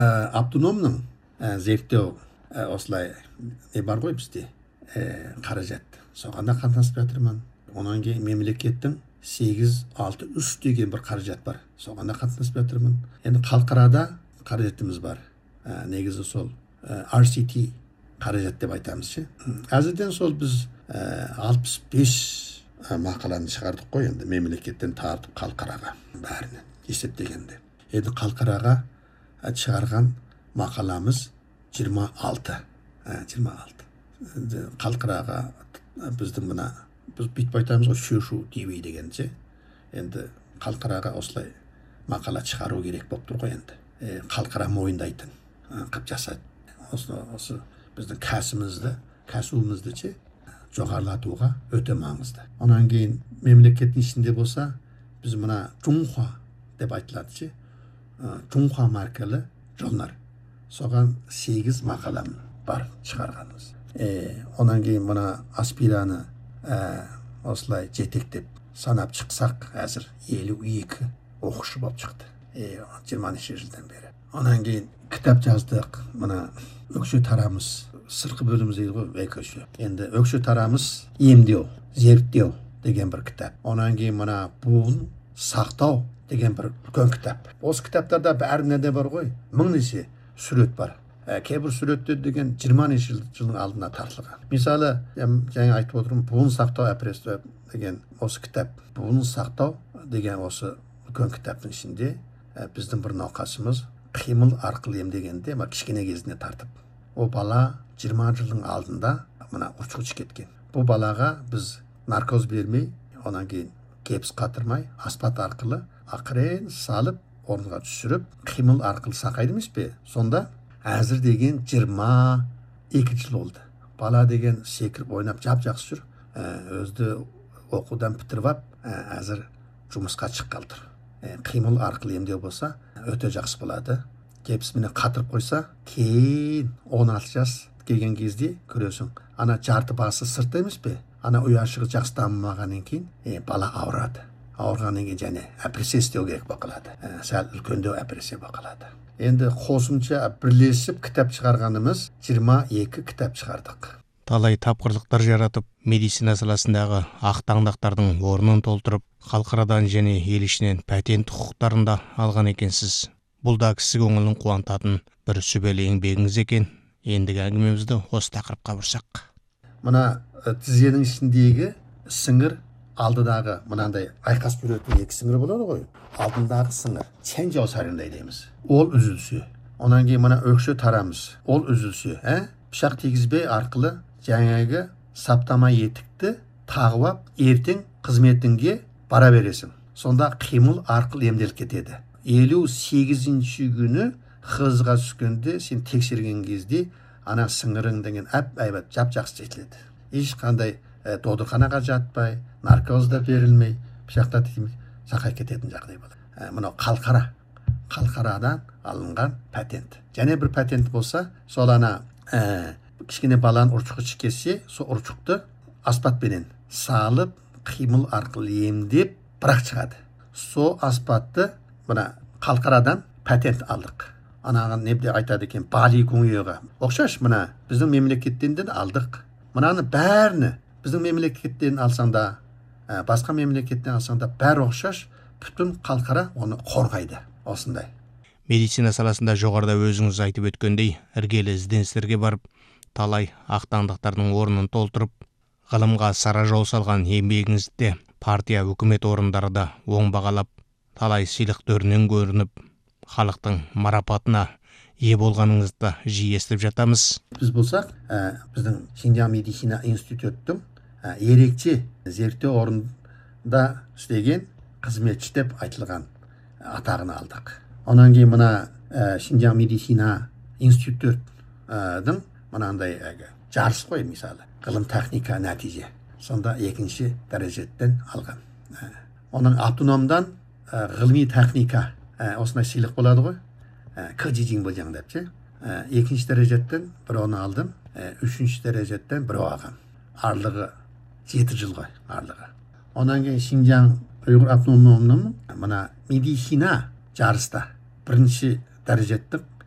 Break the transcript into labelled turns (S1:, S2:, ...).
S1: Автономның зерттеу осылай бар ғой бізде қаражат. Соғанда қатынасып жатырмын. Онан кейін мемлекеттің 863 деген бір қаражат бар. Соғанда қатынасып жатырмын. Енді халықарада қаражатымыз бар. Негізі сол RCT қаражат деп айтамыз ше. Әзірден сол біз 65 мақаланы шығардық қой, енді мемлекеттен тартып халықараға бәрінен есептегенде. Енді халықараға шығарған мақаламыз 26. Халықараға біздің біз бүйтіп айтамыз ғой, шешу дебей дегенше. Енді халықараға осылай мақала шығару керек болып тұр ғой енді. Халықара мойындайтын қып жасады. Осы біздің кәсібімізді ше жоғарылатуға өте маңызды. Онан кейін мемлекеттің ішінде болса, біз мына Чунхуа деп айтылады ше. Чунхуа маркалы журнал. Соған 8 мақалам бар шығарғанымыз. Онан кейін мына Аспираны осылай жетектеп санап шықсақ, әзір 52 оқушы болып шықты. 20 жылдан бері. Онан кейін кітап жаздық. Мына өкше тарамыз, сырқы бөліміз дейді ғой, өкше. Енді өкше тарамыз емдеу, зерттеу деген бір кітап. Онан кейін мына буын сақтау деген бір үлкен кітап. Осы кітаптарда бәріне де бар ғой, 1000 неше сурет бар. Кейбір суреттер деген 20 жылдың алдына тартылған. Мысалы, жаңа айтып отырмын, буын сақтау әпіресі деген осы кітап. Буын сақтау деген осы үлкен кітаптың ішінде біздің бір науқасымыз қимыл арқылы емдегенде кішкене кезіне тартып. Ол бала 20 жылдың алдында мына ұршықшы кеткен. Бұл балаға біз наркоз бермей, онан кейін кепс қатырмай, аспат арқылы ақырын салып, орынға түсіріп, қимыл арқылы сақайды емес пе? Сонда әзір деген 22 жыл болды. Бала деген секіріп ойнап жап-жақсы жүр. Өзді оқудан бітіріп ап, әзір жұмысқа шыққалы тұр. Қимыл арқылы емдеу болса, өте жақсы болады. Кепсімен қатырып қойса, кейін 16 жас келген кезде көресің, ана жарты басы сыртта емес пе? Ана ұяшығы жақсы дамымағаннан кейін бала ауырады. Ауырғаннан кейін және әпіресе істеу керек бақылады. Сәл үлкендеу әпіресе бақылады. Енді қосымша бірлесіп кітап шығарғанымыз 22 кітап шығардық.
S2: Талай тапқырлықтар жаратып, медицина саласындағы ақ таңдақтардың орнын толтырып, халықарадан және ел ішінен патент құқықтарын да алған екенсіз. Бұл да кісі көңілін қуантатын бір сүбелі еңбегіңіз екен. Ендігі әңгімемізді осы тақырыпқа бұрсақ.
S1: Мына тізенің ішіндегі сіңір, алдыдағы мынандай айқас беретін 2 сіңір болады ғой. Алдындағы сіңір, ченжау сарындай дейміз. Ол үзілсе. Онан кейін мына өкше тарамыз. Ол үзілсе, пышақ тигізбей арқылы жаңағы саптама етікті тағып ап, ертең қызметіңге бара бересің. Сонда қимыл арқылы емделіп кетеді. 58-ші күні қызға түскенде сен тексерген кезде ана сіңірің деген әп-әйбат жап-жақсы жетіледі. Ешқандай додырханаға жатпай, наркозда берілмей, пышақта тимей, сақай кететін жағдай болады. Мынау қалқарадан алынған патент. Және бір патент болса, сол ана кішкене баланың ұршығы шекесе, сол ұршықты аспатпенен салып, қимыл арқылы емдеп, бірақ шығады. Сол аспатты мына қалқарадан патент алдық. Анаған не айтады екен, Бали Гуңйоға. Оқшаш, мына біздің мемлекеттен де алдық. Мынаны бәріні біздің мемлекеттен алсаң да, басқа мемлекеттен алсаң да, бәрі оқшаш, бүтін қалқара оны қорғайды. Осындай.
S2: Медицина саласында жоғарыда өзіңіз айтып өткендей, іргелі ізденістерге барып, талай ақтаңдақтардың орнын толтырып, ғылымға сара жол салған еңбегіңізде партия, үкімет орындары да оң бағалап, талай сыйлық төрінен көрініп, халықтың марапатына ие болғаныңызды жиі естіп жатамыз.
S1: Біз болсақ, біздің Шинжаң медицина институттың ерекше зерттеу орнында істеген қызметші деп айтылған атағын алдық. Онан кейін мына Шинжаң медицина институттың мынандай жарыс қой, мысалы, ғылым техника нәтиже. Сонда 2-ші дәрежеттен алған. Оның автономдан ғылыми техника осындай сыйлық болады ғой. Кыжижин болжаң деп ше. 2-ші дәрежеттен біреуін алдым, 3-ші дәрежеттен біреу алғам. Арлығы 7 жыл ғой, арлығы. Онан кейін Шинжаң Uyghur автономның мына медицина жарыста 1-ші дәрежеттік